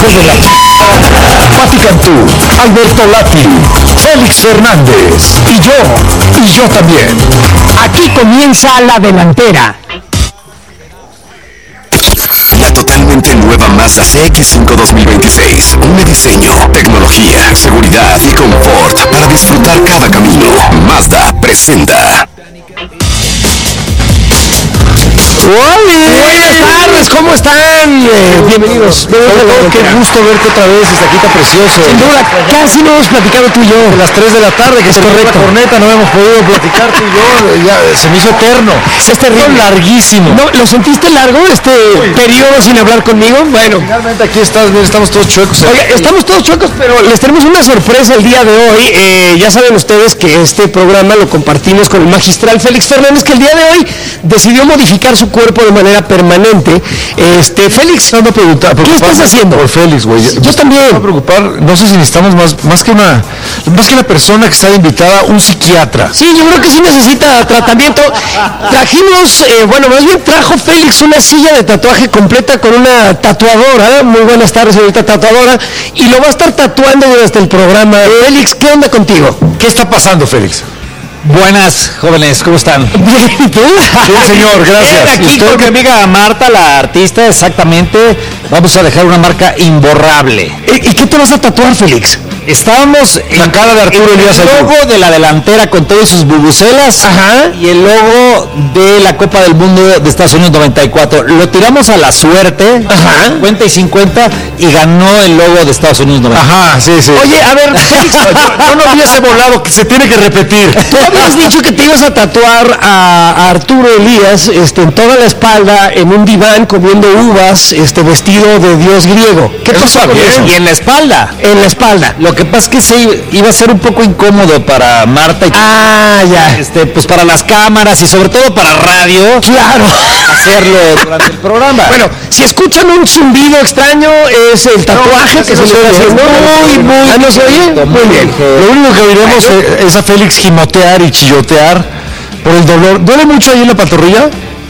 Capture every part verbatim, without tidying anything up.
hijos de la p... Pati Cantú, Alberto Lati, Félix Fernández y yo, y yo también. Aquí comienza La Delantera. La totalmente nueva Mazda C X cinco dos mil veintiséis. Un diseño, tecnología, seguridad y confort para disfrutar cada camino. Mazda presenta. Buenas tardes, ¿cómo están? Eh, bienvenidos. Oh, qué gusto verte otra vez, esta quita precioso. Sin duda, casi no hemos platicado tú y yo. A las tres de la tarde, que es correcto. La corneta, no hemos podido platicar tú y yo, ya se me hizo eterno. Es terrible. Larguísimo. ¿No, ¿Lo sentiste largo este Uy. periodo sin hablar conmigo? Bueno. Finalmente aquí estás, mira, estamos todos chuecos. Oiga, estamos todos chuecos, pero les tenemos una sorpresa el día de hoy. Eh, ya saben ustedes que este programa lo compartimos con el magistral Félix Fernández, que el día de hoy decidió modificar su cuerpo de manera permanente. Este, Félix, no me pregunta, ¿qué estás haciendo? Por Félix, güey. Yo, yo también. Me voy a preocupar, no sé si necesitamos más, más que una, más que una persona que está invitada, un psiquiatra. Sí, yo creo que sí necesita tratamiento. Trajimos, eh, bueno, más bien trajo Félix una silla de tatuaje completa con una tatuadora. Muy buenas tardes, señorita tatuadora. Y lo va a estar tatuando durante el programa. Félix, ¿qué onda contigo? ¿Qué está pasando, Félix? Buenas, jóvenes, ¿cómo están? Bien, ¿y tú? Bien, señor, gracias. Aquí con mi amiga Marta, la artista, exactamente, vamos a dejar una marca imborrable. ¿Y, y qué te vas a tatuar, Félix? Estábamos en la cara de Arturo Elías. El logo de La Delantera con todas sus bubucelas. Ajá. Y el logo de la Copa del Mundo de Estados Unidos noventa y cuatro. Lo tiramos a la suerte. Ajá. cincuenta y cincuenta y ganó el logo de Estados Unidos noventa y cuatro. Ajá, sí, sí. Oye, a ver, Félix, yo, yo no hubiese volado, que se tiene que repetir. Tú habías dicho que te ibas a tatuar a, a Arturo Elías este, en toda la espalda, en un diván, comiendo uvas, este, vestido de dios griego. ¿Qué Eso pasó está con bien. eso? Y en la espalda. En la espalda. Lo que pasa es que se iba a ser un poco incómodo para Marta y Ah, ya. este, pues para las cámaras y sobre todo para radio. Claro. Hacerlo durante el programa. Bueno, si escuchan un zumbido extraño, es el tatuaje no, que se no le se está oye, haciendo. no, Muy, muy. ¿Ah, no se oye? Muy bien. Lo único que oiremos es, es a Félix gimotear y chillotear por el dolor. ¿Duele mucho ahí en la pantorrilla?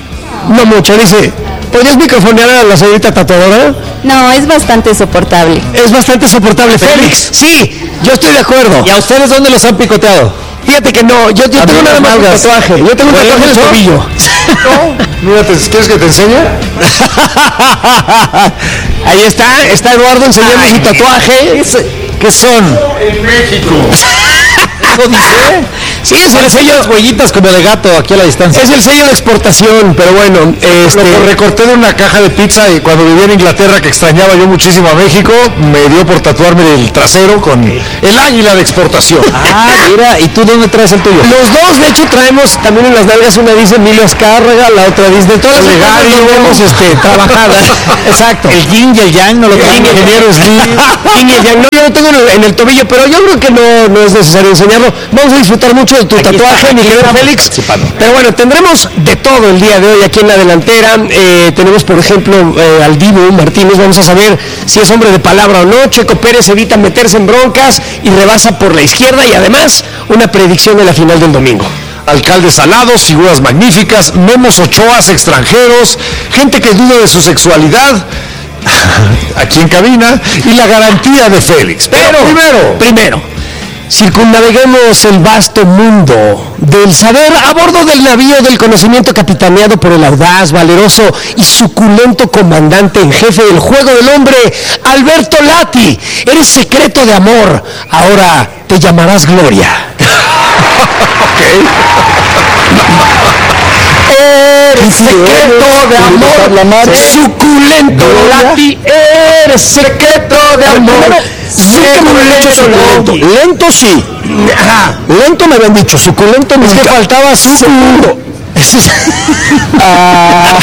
No mucho, dice. ¿Podrías microfonear a la señorita tatuadora? No, es bastante soportable. Es bastante soportable, Félix. Sí, yo estoy de acuerdo. ¿Y a ustedes dónde los han picoteado? Fíjate que no, yo, yo tengo nada más un tatuaje. Yo tengo un tatuaje en el tobillo. No, mira, ¿quieres que te enseñe? Ahí está, está Eduardo enseñando Ay, su tatuaje. ¿Qué son? En México. ¿Eso dice? Sí, es el sello, las huellitas como de gato aquí a la distancia. Es el sello de exportación, pero bueno, este... Lo recorté de una caja de pizza y cuando vivía en Inglaterra, que extrañaba yo muchísimo a México, me dio por tatuarme el trasero con el águila de exportación. Ah, mira, ¿y tú dónde traes el tuyo? Los dos, de hecho, traemos también en las nalgas, una dice Emilio Azcárraga, la otra dice de todas las legales hemos este, trabajadas. Exacto. El yin y el yang no lo traen. El ingeniero Slim. Yin y el yang, no, yo lo tengo en el, en el tobillo, pero yo creo que no, no es necesario enseñarlo. Vamos a disfrutar mucho de tu aquí tatuaje, está, mi querido Félix. Pero bueno, tendremos de todo el día de hoy aquí en La Delantera. Eh, tenemos, por ejemplo, eh, al Dibu Martínez. Vamos a saber si es hombre de palabra o no. Checo Pérez evita meterse en broncas y rebasa por la izquierda. Y además, una predicción de la final del domingo. Alcaldes alados, figuras magníficas, Memos Ochoas extranjeros, gente que duda de su sexualidad, aquí en cabina, y la garantía de Félix. Pero, Pero primero, primero. Circunnaveguemos el vasto mundo del saber a bordo del navío del conocimiento capitaneado por el audaz, valeroso y suculento comandante en jefe del juego del hombre, Alberto Lati. Eres secreto de amor, ahora te llamarás Gloria. Eres secreto de amor, suculento Lati, eres secreto de amor. Suculento, lento, lento sí. Ajá. Lento me habían dicho, suculento no. Es que faltaba suculento. ah.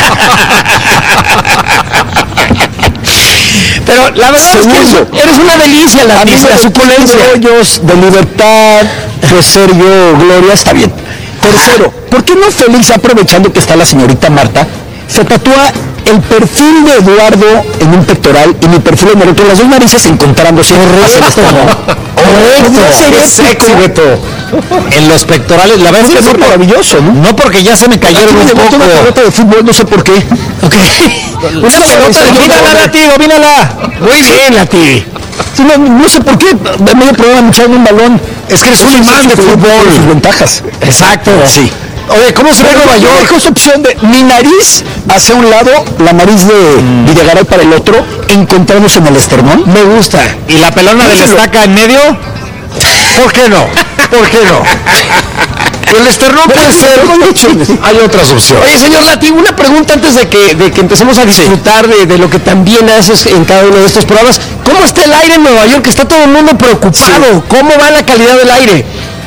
Pero la verdad Segundo, es que eres una delicia, la, la suculencia. Rollos de libertad, de ser yo, Gloria, está bien. Tercero, ¿por qué no Félix, aprovechando que está la señorita Marta, se tatúa el perfil de Eduardo en un pectoral y mi perfil en el otro, las dos narices encontrándose? Correcto. Qué sexy, Beto. En los pectorales, la verdad es que es maravilloso, ¿no? No porque ya se me cayeron un poco. Una pelota de fútbol, no sé por qué. Ok. Una pelota de Mírala, Lati, mírala. Muy bien, Lati. Sí, no, no sé por qué. De medio programa me echaron un balón. Es que eres un imán de fútbol. Sus ventajas. Exacto. Sí. Oye, ¿cómo se ve Nueva York? Dijo esa opción de mi nariz hacia un lado, la nariz de mm. Videgaray para el otro, encontramos en el esternón. Me gusta. ¿Y la pelona del estaca en medio? ¿Por qué no? ¿Por qué no? El esternón puede ser. Hay otras opciones. Oye, señor Lati, una pregunta antes de que, de que empecemos a disfrutar de, de lo que también haces en cada uno de estos programas. ¿Cómo está el aire en Nueva York? Está todo el mundo preocupado. Sí. ¿Cómo va la calidad del aire?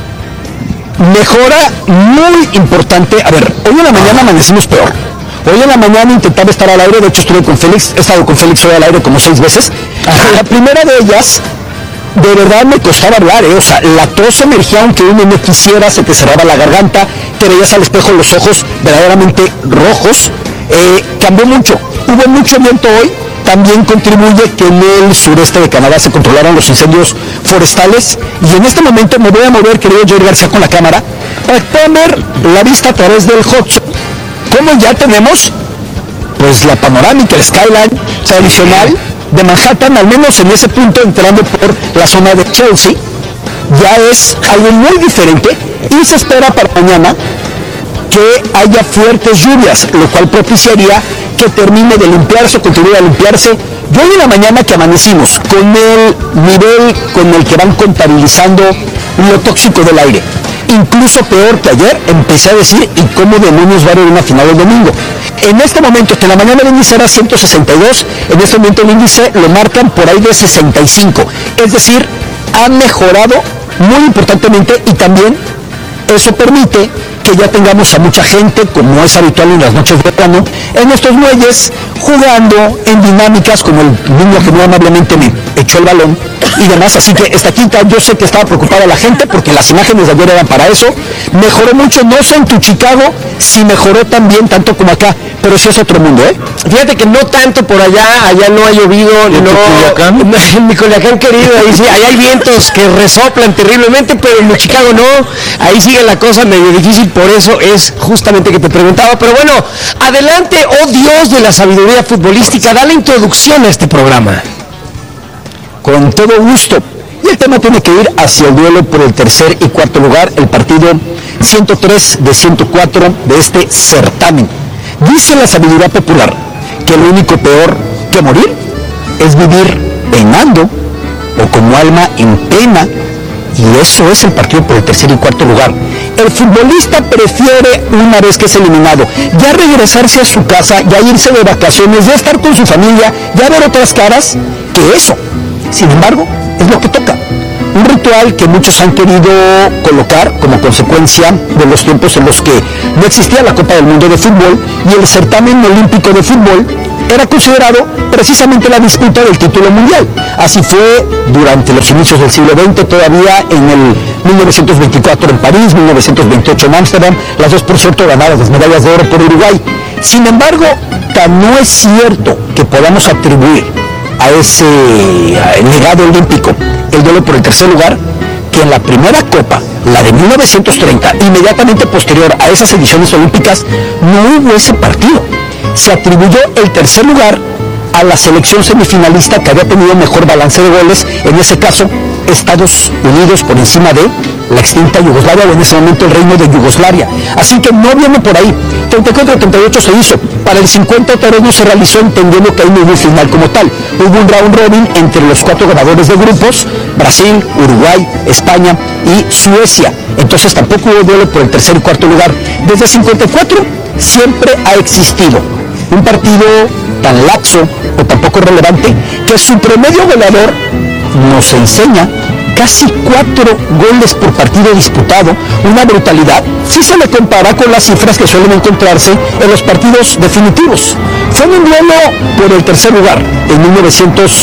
Mejora muy importante. A ver, hoy en la mañana amanecimos peor. Hoy en la mañana intentaba estar al aire, de hecho estuve con Félix, he estado con Félix hoy al aire como seis veces. La primera de ellas, de verdad me costaba hablar, ¿eh? O sea, la tos emergía aunque uno no quisiera, se te cerraba la garganta, te veías al espejo los ojos verdaderamente rojos. Eh, cambió mucho, hubo mucho viento hoy. También contribuye que en el sureste de Canadá se controlaron los incendios forestales. Y en este momento me voy a mover, querido Jerry García, con la cámara, para que puedan ver la vista a través del Hudson. Como ya tenemos, pues la panorámica, el skyline tradicional de Manhattan, al menos en ese punto, entrando por la zona de Chelsea, ya es algo muy diferente y se espera para mañana que haya fuertes lluvias, lo cual propiciaría que termine de limpiarse, continúe a limpiarse. Yo hoy en la mañana que amanecimos con el nivel con el que van contabilizando lo tóxico del aire, incluso peor que ayer, empecé a decir, ¿y cómo demonios va a haber una final el domingo? En este momento, que en la mañana el índice era ciento sesenta y dos, en este momento el índice lo marcan por ahí de sesenta y cinco, es decir, ha mejorado muy importantemente y también eso permite que ya tengamos a mucha gente, como es habitual en las noches de verano, en estos muelles, jugando en dinámicas como el niño que muy amablemente me echó el balón y demás. Así que esta quinta, yo sé que estaba preocupada la gente porque las imágenes de ayer eran para eso. Mejoró mucho, no sé en tu Chicago si mejoró también tanto como acá, pero eso es otro mundo, ¿eh? Fíjate que no tanto por allá, allá no ha llovido, ¿En no, Culiacán? en mi Culiacán querido, ahí sí, ahí hay vientos que resoplan terriblemente, pero en Chicago no, ahí sigue la cosa medio difícil, por eso es justamente que te preguntaba, pero bueno, adelante, oh Dios de la sabiduría futbolística, da la introducción a este programa. Con todo gusto. Y el tema tiene que ir hacia el duelo por el tercer y cuarto lugar, el partido ciento tres de ciento cuatro de este certamen. Dice la sabiduría popular que lo único peor que morir es vivir penando o como alma en pena, y eso es el partido por el tercer y cuarto lugar. El futbolista prefiere, una vez que es eliminado, ya regresarse a su casa, ya irse de vacaciones, ya estar con su familia, ya ver otras caras, que eso. Sin embargo, es lo que toca. Un ritual que muchos han querido colocar como consecuencia de los tiempos en los que no existía la Copa del Mundo de Fútbol y el certamen olímpico de fútbol era considerado precisamente la disputa del título mundial. Así fue durante los inicios del siglo veinte, todavía en el mil novecientos veinticuatro en París, mil novecientos veintiocho en Ámsterdam, las dos por cierto ganadas las medallas de oro por Uruguay. Sin embargo, tan no es cierto que podamos atribuir a ese legado olímpico el duelo por el tercer lugar, que en la primera Copa, la de mil novecientos treinta, inmediatamente posterior a esas ediciones olímpicas, no hubo ese partido. Se atribuyó el tercer lugar a la selección semifinalista que había tenido mejor balance de goles, en ese caso Estados Unidos por encima de la extinta Yugoslavia, o en ese momento el Reino de Yugoslavia. Así que no viene por ahí. treinta y cuatro treinta y ocho se hizo. Para el cincuenta otra vez no se realizó, entendiendo que ahí no hubo final como tal. Hubo un round robin entre los cuatro ganadores de grupos, Brasil, Uruguay, España y Suecia. Entonces tampoco hubo duelo por el tercer y cuarto lugar. Desde el cincuenta y cuatro siempre ha existido un partido tan laxo o tan poco relevante que su promedio goleador nos enseña casi cuatro goles por partido disputado, una brutalidad si se le compara con las cifras que suelen encontrarse en los partidos definitivos. Fue un duelo por el tercer lugar en mil novecientos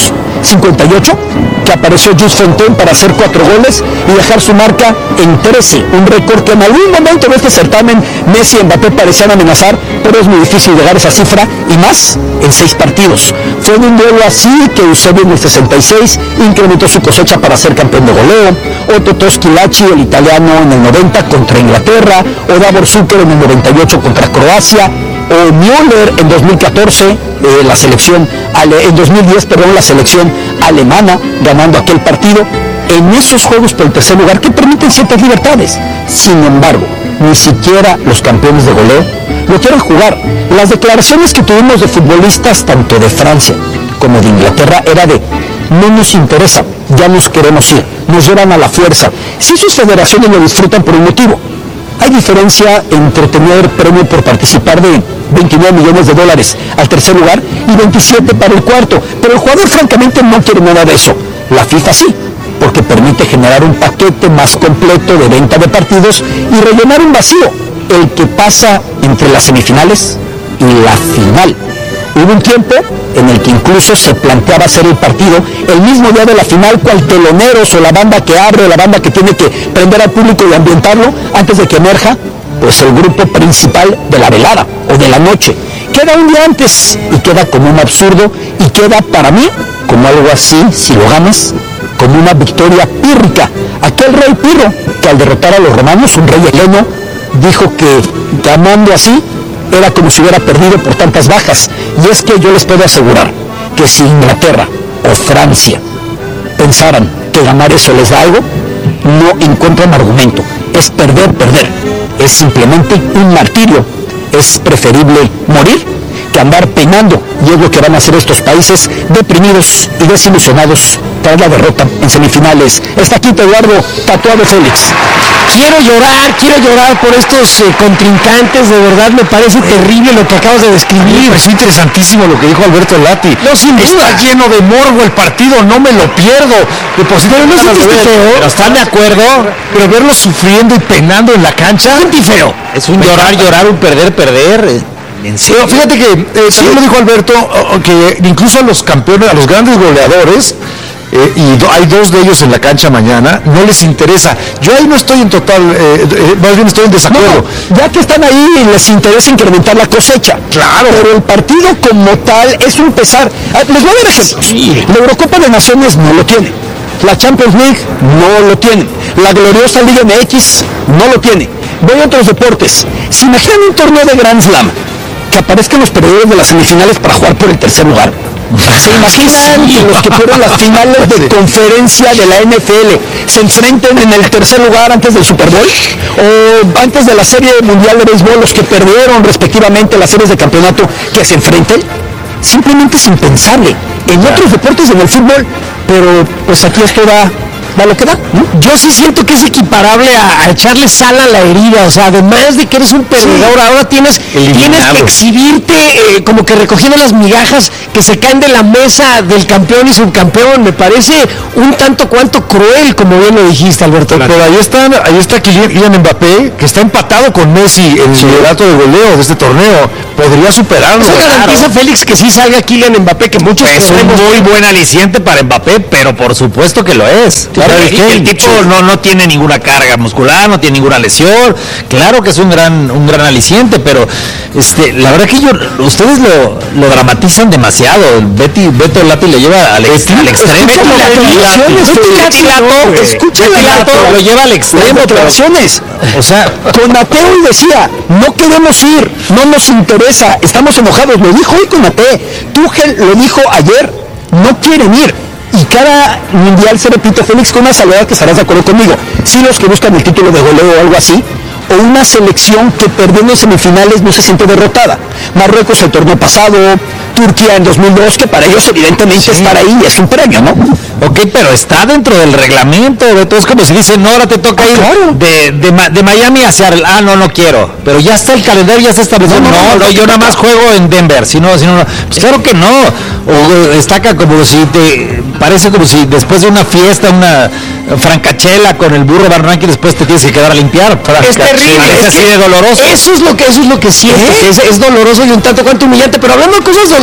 cincuenta y ocho, que apareció Just Fontaine para hacer cuatro goles y dejar su marca en trece, un récord que en algún momento de este certamen Messi y Mbappé parecían amenazar, pero es muy difícil llegar a esa cifra, y más en seis partidos. Fue en un duelo así que Eusebio en el sesenta y seis incrementó su cosecha para ser campeón de goleo, Otto Tosquilacci, el italiano, en el noventa contra Inglaterra, o Davor Zucker en el noventa y ocho contra Croacia, o Müller en dos mil catorce, eh, la selección, ale, en dos mil diez, perdón, la selección alemana ganando aquel partido, en esos juegos por el tercer lugar que permiten ciertas libertades. Sin embargo, ni siquiera los campeones de goleo lo quieren jugar. Las declaraciones que tuvimos de futbolistas tanto de Francia como de Inglaterra era de: no nos interesa, ya nos queremos ir, nos llevan a la fuerza. Si sus federaciones lo disfrutan por un motivo. Hay diferencia entre tener premio por participar de veintinueve millones de dólares al tercer lugar y veintisiete para el cuarto, pero el jugador francamente no quiere nada de eso. La FIFA sí, porque permite generar un paquete más completo de venta de partidos y rellenar un vacío, el que pasa entre las semifinales y la final. Hubo un tiempo en el que incluso se planteaba hacer el partido el mismo día de la final, cual teloneros o la banda que abre o la banda que tiene que prender al público y ambientarlo antes de que emerja pues el grupo principal de la velada o de la noche. Queda un día antes y queda como un absurdo, y queda para mí como algo así, si lo ganas, como una victoria pírrica. Aquel rey Pirro que al derrotar a los romanos, un rey heleno, dijo que ganando así era como si hubiera perdido por tantas bajas. Y es que yo les puedo asegurar que si Inglaterra o Francia pensaran que ganar eso les da algo, no encuentran argumento. Es perder, perder. Es simplemente un martirio. Es preferible morir que andar penando, y es lo que van a hacer estos países deprimidos y desilusionados tras la derrota en semifinales. Está aquí Eduardo Tatuado Félix. Quiero llorar, quiero llorar por estos eh, contrincantes, de verdad me parece terrible lo que acabas de describir. Es interesantísimo lo que dijo Alberto Lati. No, sin duda. Está lleno de morbo el partido, no me lo pierdo. De por sí Pero no ganas de sentiste ver, feo. pero ¿están de acuerdo? Pero verlos sufriendo y penando en la cancha. Sentí feo. Es un llorar, llorar, un perder, perder. En serio. Pero fíjate que eh, Sí. también lo dijo Alberto, oh, que incluso a los campeones, a los grandes goleadores, eh, y do, hay dos de ellos en la cancha mañana, no les interesa. Yo ahí no estoy en total, eh, eh, más bien estoy en desacuerdo. No, ya que están ahí les interesa incrementar la cosecha. Claro. Pero el partido como tal es un pesar. Ah, les voy a dar ejemplos. Sí. La Eurocopa de Naciones no lo tiene. La Champions League no lo tiene. La gloriosa Liga M X no lo tiene. Voy a otros deportes. ¿Se imaginan un torneo de Grand Slam que aparezcan los perdedores de las semifinales para jugar por el tercer lugar? ¿Se imaginan que los que fueron las finales de conferencia de la N F L se enfrenten en el tercer lugar antes del Super Bowl? ¿O antes de la Serie Mundial de Béisbol, los que perdieron respectivamente las series de campeonato, que se enfrenten? Simplemente es impensable. En otros deportes, en el fútbol, pero pues aquí esto da, da lo que da, ¿no? Yo sí siento que es equiparable a, a echarle sal a la herida, o sea, además de que eres un perdedor, ahora tienes, tienes que exhibirte eh, como que recogiendo las migajas que se caen de la mesa del campeón y subcampeón. Me parece un tanto cuanto cruel, como bien lo dijiste, Alberto. Pero ahí están, ahí está Kylian Mbappé, que está empatado con Messi en el liderato de goleo de este torneo. Podría superarlo. Eso garantiza, Félix, que sí salga Kylian Mbappé, que muchos Es un creemos muy que- buen aliciente para Mbappé, pero por supuesto que lo es. Claro, el, es que- el tipo no, no tiene ninguna carga muscular, no tiene ninguna lesión. Claro que es un gran, un gran aliciente, pero este, la verdad que yo, ustedes lo, lo dramatizan demasiado. Betty, Beto Lati le lleva al, ex- al extremo. escucha Betty las Lati- declaraciones, Betty Félix. Lati Lato, No, escucha Betty las Lato lo lleva al extremo. Las pero- declaraciones. O sea, Con Mateo y decía, no queremos ir, no nos interesa, estamos enojados. Lo dijo hoy con Mateo. Tuchel lo dijo ayer, no quieren ir. Y cada mundial se repite, Félix, con una salvedad que estarás de acuerdo conmigo. Sí, los que buscan el título de goleo o algo así, o una selección que perdiendo en semifinales no se siente derrotada. Marruecos el torneo pasado, Turquía en dos mil dos, que para ellos evidentemente estar ahí es un premio, ¿no? ok, pero está dentro del reglamento, Beto. Es como si dicen, no, ahora te toca ir claro. de, de, Ma- de Miami hacia... el- Ah, no, no quiero. Pero ya está el calendario, ya está establecido. No, No, no, no, no, no, yo no, nada no. más juego en Denver. Si no, si no, no. Pues claro que no. O eh, destaca como si te... Parece como si después de una fiesta, una francachela con el burro Barranqui, después te tienes que quedar a limpiar. Es terrible, Es es así que de doloroso. Eso es lo que, eso es lo que siento, que es, es doloroso y un tanto cuanto humillante. Pero hablando de cosas dolorosas,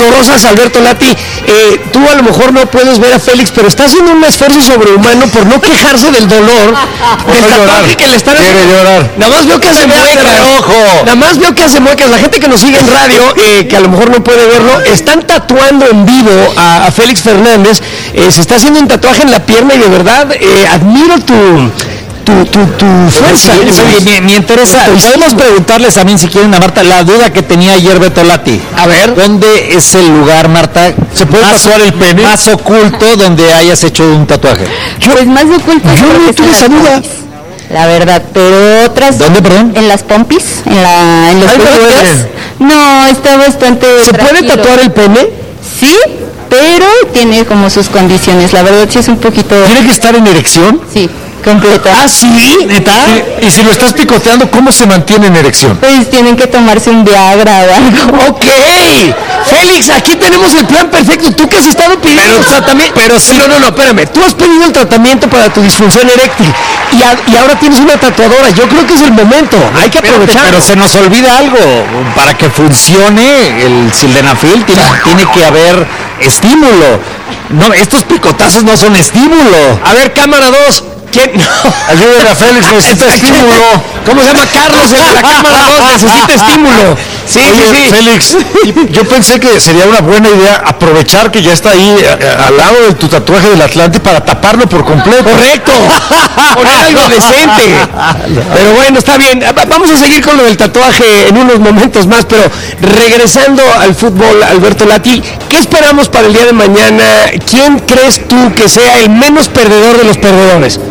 dolorosas, Alberto Lati. Eh, tú a lo mejor no puedes ver a Félix, pero está haciendo un esfuerzo sobrehumano por no quejarse del dolor del tatuaje que le están haciendo. Quiere llorar. Nada más veo que hace muecas. Nada más veo que hace muecas. La gente que nos sigue en radio, eh, que a lo mejor no puede verlo, están tatuando en vivo a, a Félix Fernández. Eh, se está haciendo un tatuaje en la pierna y de verdad eh, admiro tu... Tu, tu, tu fuerza. Oye, me, me interesa, podemos preguntarles también si quieren a Marta la duda que tenía ayer Beto Lati. A ver. ¿Dónde es el lugar, Marta? ¿Se puede más, tatuar el pene? Más oculto donde hayas hecho un tatuaje. Yo, pues más oculto. Yo no tuve esa duda. La verdad, pero otras... ¿Dónde, perdón? En las pompis, en, la, en los glúteos. No, está bastante... ¿Se tranquilo. puede tatuar el pene? Sí, pero tiene como sus condiciones. La verdad sí es un poquito... ¿Tiene que estar en erección? Sí. Completa. ¿Ah, sí? ¿Neta? Sí. Y si lo estás picoteando, ¿cómo se mantiene en erección? Pues tienen que tomarse un Viagra o algo. Ok. Félix, aquí tenemos el plan perfecto. Tú que has estado pidiendo el tratamiento. Pero sí. No, no, no, espérame. Tú has pedido el tratamiento para tu disfunción eréctil. Y, a, y ahora tienes una tatuadora. Yo creo que es el momento. Hay que aprovechar. Pero se nos olvida algo. Para que funcione el sildenafil tiene, tiene que haber estímulo. No, estos picotazos no son estímulo. A ver, cámara dos. ¿Quién? No. Ayúdenle a Félix, necesita estímulo. ¿Cómo se llama? Carlos, el de la cámara dos, necesita estímulo. Sí, Oye, sí, sí. Félix, yo pensé que sería una buena idea aprovechar que ya está ahí a, a, al lado de tu tatuaje del Atlante para taparlo por completo. Correcto. Poner algo decente. Pero bueno, está bien. Vamos a seguir con lo del tatuaje en unos momentos más, pero regresando al fútbol, Alberto Lati, ¿qué esperamos para el día de mañana? ¿Quién crees tú que sea el menos perdedor de los perdedores?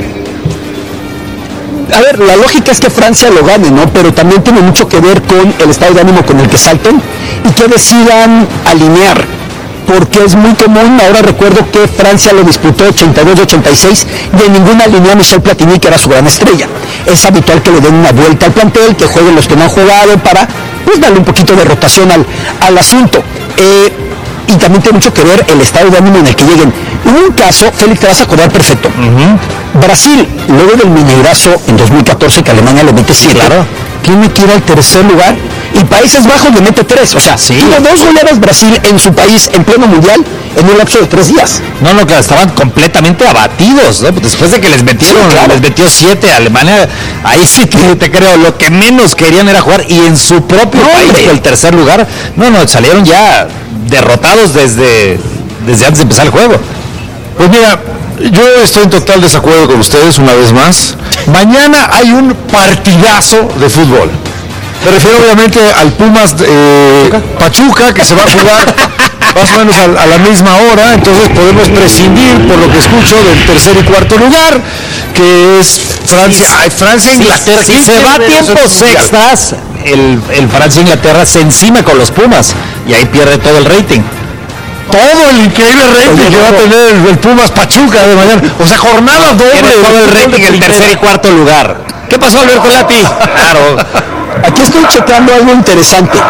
A ver, la lógica es que Francia lo gane, ¿no? Pero también tiene mucho que ver con el estado de ánimo con el que salten y que decidan alinear, porque es muy común. Ahora recuerdo que Francia lo disputó ochenta y dos ochenta y seis y en ninguna alineó a Michel Platini, que era su gran estrella. Es habitual que le den una vuelta al plantel, que jueguen los que no han jugado para, pues, darle un poquito de rotación al, al asunto. Eh, y también tiene mucho que ver el estado de ánimo en el que lleguen. Hubo un caso, Félix, te vas a acordar perfecto. Uh-huh. Brasil, luego del Mineirazo en dos mil catorce, que Alemania le mete siete, claro, tiene que ir al tercer lugar, y Países Bajos le mete tres. O sea, sí, tuvo dos goleadas Brasil en su país en pleno mundial en un lapso de tres días. No, no, claro, estaban completamente abatidos, ¿no? Después de que les metieron, sí, claro, les metió siete a Alemania, ahí sí que te creo, lo que menos querían era jugar, y en su propio no, país, hombre, el tercer lugar, no, no, salieron ya derrotados desde, desde antes de empezar el juego. Pues mira, yo estoy en total desacuerdo con ustedes una vez más. Mañana hay un partidazo de fútbol. Me refiero obviamente al Pumas eh, Pachuca, que se va a jugar más o menos a, a la misma hora, entonces podemos prescindir, por lo que escucho, del tercer y cuarto lugar, que es Francia, sí, Francia Inglaterra. Si se va a tiempos extras, el, el Francia Inglaterra se encima con los Pumas y ahí pierde todo el rating. Todo el increíble rating Oye, que va a tener el, el Pumas Pachuca de mañana. O sea, jornada doble. Tiene todo el rating en el tercer y cuarto lugar. ¿Qué pasó, Alberto Lati? Claro. Aquí estoy checando algo interesante.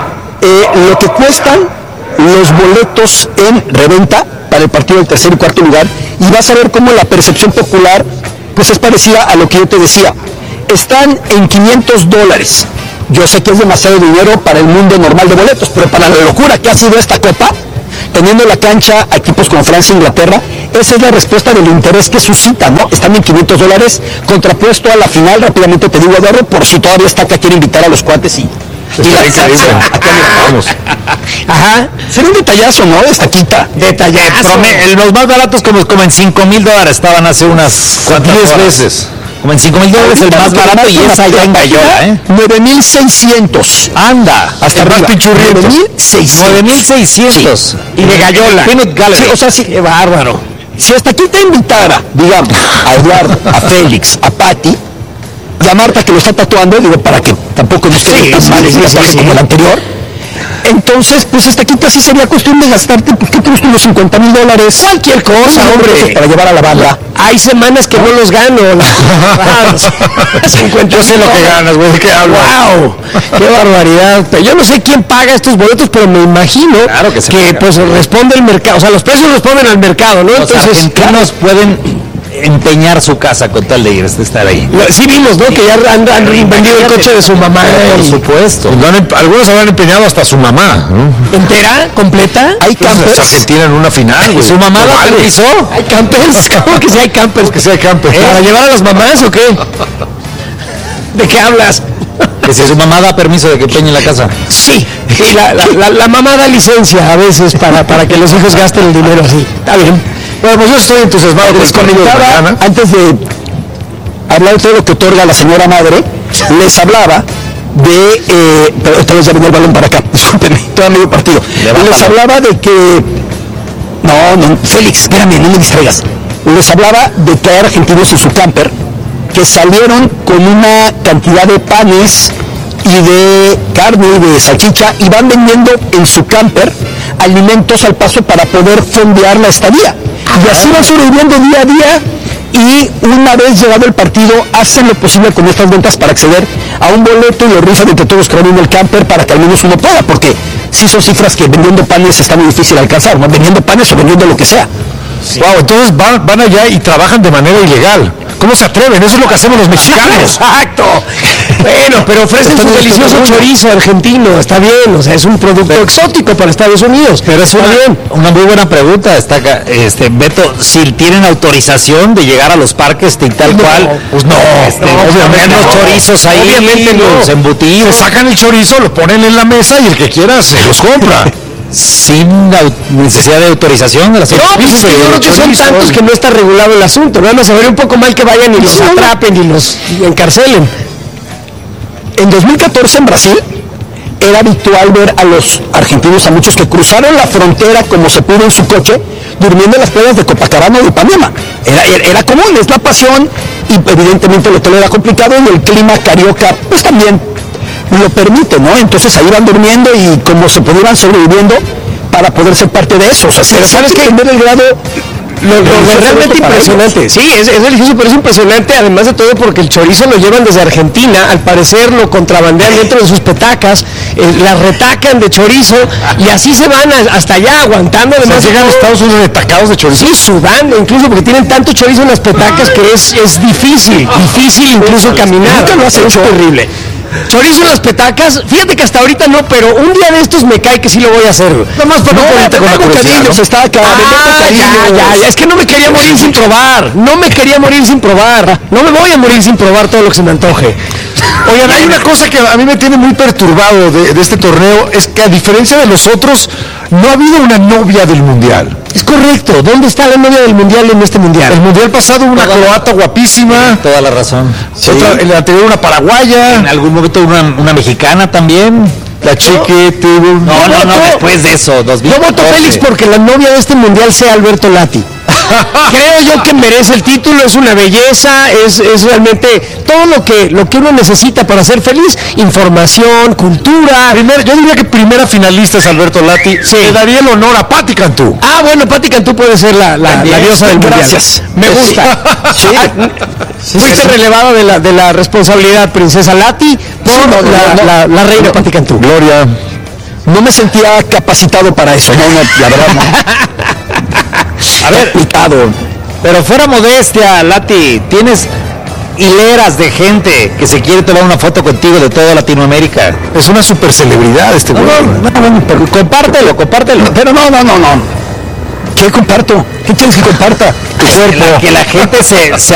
Eh, lo que cuestan los boletos en reventa para el partido del tercer y cuarto lugar, y vas a ver cómo la percepción popular pues es parecida a lo que yo te decía. Están en quinientos dólares. Yo sé que es demasiado dinero para el mundo normal de boletos, pero para la locura que ha sido esta copa, teniendo la cancha a equipos como Francia e Inglaterra, esa es la respuesta del interés que suscita, ¿no? Están en quinientos dólares, contrapuesto a la final. Rápidamente te digo, Eduardo, por si todavía está acá, quiere invitar a los cuates y... y la increíble. Acá vamos. Ajá. Sería un detallazo, ¿no? Esta quita. Detallazo. Eh, los más baratos como, como en cinco mil dólares estaban hace unas diez veces. Como en cinco mil dólares el más barato, y es allá en Gallola, ¿eh? nueve mil seiscientos. Anda. Hasta arriba. nueve mil seiscientos. nueve mil seiscientos. Sí. Y de Gallola. Sí, o sea, sí. Qué bárbaro. Si hasta aquí te invitara, digamos, a Eduardo, a Félix, a Pati, y a Marta, que lo está tatuando, digo, para que tampoco nos quede sí, tan sí, mal sí, sí, sí, como el anterior, entonces, pues hasta aquí casi sería cuestión de gastarte, pues, ¿qué crees tú, los cincuenta mil dólares? Cualquier cosa, no, hombre, para llevar a la banda. Hay semanas que no los gano. cincuenta, yo sé lo que ganas, güey, ¿qué hablo? ¡Wow! ¡Qué barbaridad! Yo no sé quién paga estos boletos, pero me imagino claro que, que pues responde el mercado. O sea, los precios responden al mercado, ¿no? Los Entonces, argentinos pueden empeñar su casa con tal de ir, de estar ahí. Sí vimos, ¿no? Que ya han, han vendido el coche de su mamá. Por supuesto. Algunos habrán empeñado hasta su mamá, ¿no? ¿Entera? ¿Completa? Hay campers. Argentina en una final, güey. ¿Su mamá la realizó? ¿Hay campers? ¿Cómo que sí hay campers? Que sí hay campers. ¿Para llevar a las mamás o qué? ¿De qué hablas? Que si su mamá da permiso de que empeñe la casa. Sí, sí la, la, la, la mamá da licencia a veces para, para que los hijos gasten el dinero así. Está bien. Bueno, pues yo estoy entusiasmado con el partido de mañana. Antes de hablar de todo lo que otorga la señora madre, les hablaba de, eh, pero esta vez ya venía el balón para acá, discúlpenme, todo medio partido. Levántame. Les hablaba de que, no, no, Félix, espérame, no me distraigas. Les hablaba de que hay argentinos en su camper que salieron con una cantidad de panes y de carne y de salchicha y van vendiendo en su camper alimentos al paso para poder fondear la estadía. Y así van sobreviviendo día a día y una vez llegado el partido hacen lo posible con estas ventas para acceder a un boleto y lo rifan entre todos que van en el camper para que al menos uno pueda, porque sí son cifras que vendiendo panes está muy difícil alcanzar, ¿no? Vendiendo panes o vendiendo lo que sea. Sí. Wow, entonces van, van allá y trabajan de manera ilegal. ¿Cómo se atreven? Eso es lo que hacemos los mexicanos. Exacto. Bueno, pero ofrecen su delicioso chorizo argentino, está bien, o sea, es un producto pero, exótico para Estados Unidos. Pero es una, bien. una muy buena pregunta, está acá, este, Beto, si tienen autorización de llegar a los parques y tal no, cual, pues no, este, no obviamente los no. chorizos ahí, obviamente los no. embutidos. Se sacan el chorizo, lo ponen en la mesa y el que quiera se los compra. Sin necesidad de autorización de la No, pues es que yo creo que son tantos que no está regulado el asunto, nada más se vería un poco mal que vayan y los atrapen y los encarcelen. En dos mil catorce en Brasil era habitual ver a los argentinos, a muchos que cruzaron la frontera como se pudo en su coche, durmiendo en las playas de Copacabana o de Ipanema. Era, era, era común, es la pasión y evidentemente el hotel era complicado y el clima carioca pues también lo permite, ¿no? Entonces ahí van durmiendo y como se pudieran sobreviviendo para poder ser parte de eso. O sea, pero sabes que entender el grado lo, lo, lo realmente impresionante. Sí, es, es delicioso, pero es impresionante además de todo porque el chorizo lo llevan desde Argentina, al parecer lo contrabandean dentro de sus petacas, eh, la retacan de chorizo y así se van a, hasta allá aguantando. Además, o sea, llegan a Estados Unidos retacados de chorizo. Sí, sudando, incluso porque tienen tanto chorizo en las petacas que es, es difícil, difícil incluso caminar. Nunca lo has hecho. Es terrible. Chorizo en las petacas, fíjate que hasta ahorita no, pero un día de estos me cae que sí lo voy a hacer. Nada más para no, no ponerte con la curiosidad, ¿no? Se está acá, ah, ya, ya, ya, es que no me quería morir sin probar, no me quería morir sin probar, no me voy a morir sin probar todo lo que se me antoje. Oigan, hay una cosa que a mí me tiene muy perturbado de, de este torneo, es que a diferencia de los otros, no ha habido una novia del Mundial. Es correcto, ¿dónde está la novia del Mundial en este Mundial? El Mundial pasado una toda croata guapísima. Toda la razón. Sí. Otra, el anterior una paraguaya. En algún momento una, una mexicana también. La chiquete. No, no, no, después de eso. dos mil catorce. Yo voto Félix porque la novia de este Mundial sea Alberto Lati. Creo yo que merece el título, es una belleza, es, es realmente todo lo que, lo que uno necesita para ser feliz, información, cultura. Primer, yo diría que primera finalista es Alberto Lati, sí. Le daría el honor a Patti Cantú. Ah, bueno, Patti Cantú puede ser la, la, la diosa del Mundial. Gracias. Me gusta. Sí. Sí, fuiste sí, relevado de la, de la responsabilidad, princesa Lati, por sí, no, la, no, la, la reina no, Patti Cantú. Gloria. No me sentía capacitado para eso, no, no, la verdad no. A ver, complicado. Pero fuera modestia, Lati, tienes hileras de gente que se quiere tomar una foto contigo de toda Latinoamérica. Es una super celebridad este güey. No, no, no, no, pero compártelo, compártelo. Pero no, no, no, no. ¿Qué comparto? ¿Qué quieres que comparta? Tu cuerpo. La, que la gente se, se